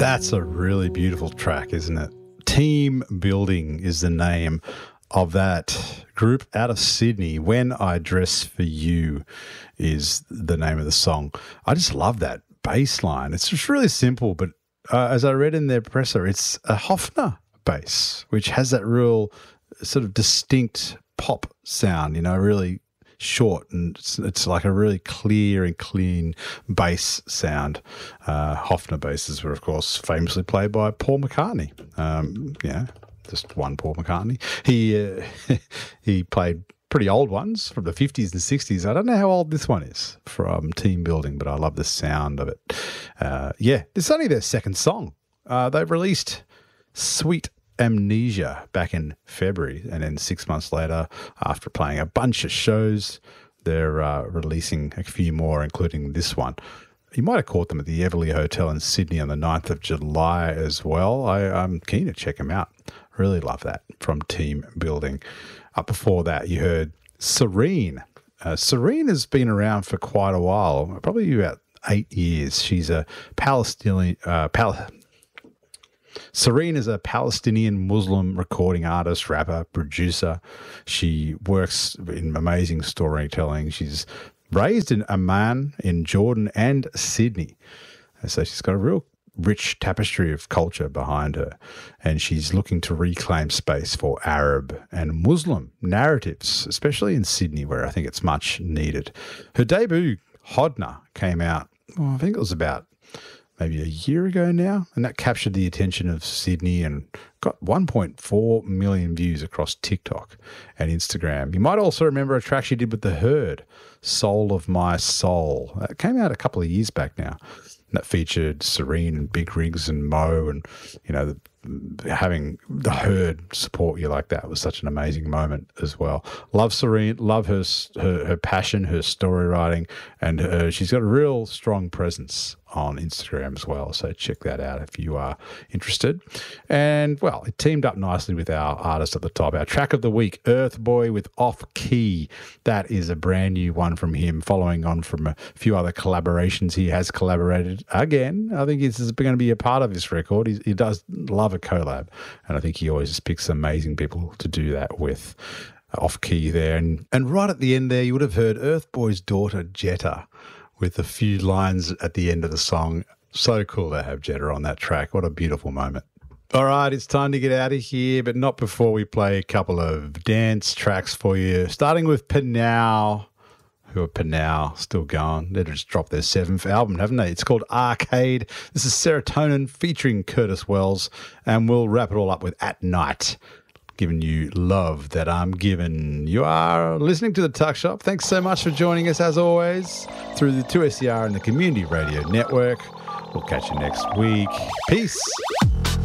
That's a really beautiful track, isn't it? Team Building is the name of that group out of Sydney. When I Dress for You is the name of the song. I just love that bass line. It's just really simple, but as I read in their presser, it's a Hofner bass, which has that real sort of distinct pop sound, really short, and it's like a really clear and clean bass sound. Hofner basses were, of course, famously played by Paul McCartney. Just one Paul McCartney. He played pretty old ones from the 50s and 60s. I don't know how old this one is from Team Building, but I love the sound of it. It's only their second song. They've released Sweet Amnesia back in February, and then 6 months later, after playing a bunch of shows, they're releasing a few more, including this one. You might have caught them at the Everleigh Hotel in Sydney on the 9th of July as well. I'm keen to check them out. Really love that from Team Building. Up before that, you heard Serene. Serene has been around for quite a while, probably about 8 years. She's a Palestinian... Serene is a Palestinian Muslim recording artist, rapper, producer. She works in amazing storytelling. She's raised in Amman, in Jordan, and Sydney. And so she's got a real rich tapestry of culture behind her, and she's looking to reclaim space for Arab and Muslim narratives, especially in Sydney, where I think it's much needed. Her debut, Hodna, came out, I think it was about maybe a year ago now, and that captured the attention of Sydney and got 1.4 million views across TikTok and Instagram. You might also remember a track she did with The Herd, Soul of My Soul. That came out a couple of years back now. And that featured Serene and Big Rigs and Mo, and, having The Herd support you like that was such an amazing moment as well. Love Serene, love her passion, her story writing, and she's got a real strong presence on Instagram as well. So check that out if you are interested. And, well, it teamed up nicely with our artist at the top. Our track of the week, Earth Boy with Off Key. That is a brand new one from him, following on from a few other collaborations he has collaborated. Again, I think this is going to be a part of this record. He does love a collab, and I think he always just picks amazing people to do that with. Off Key there. And right at the end there, you would have heard Earth Boy's daughter, Jetta, with a few lines at the end of the song. So cool to have Jetta on that track. What a beautiful moment. All right, it's time to get out of here, but not before we play a couple of dance tracks for you, starting with Panau. Who are Panau, still going. They just dropped their 7th album, haven't they? It's called Arcade. This is Serotonin featuring Curtis Wells, and we'll wrap it all up with At Night, giving you love that I'm giving. You are listening to The Tuck Shop. Thanks so much for joining us, as always, through the 2SER and the Community Radio Network. We'll catch you next week. Peace.